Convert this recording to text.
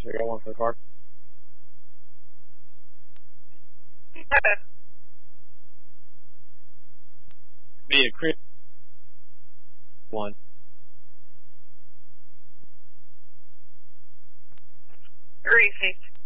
I got one for the car. Be a Chris one. Easy.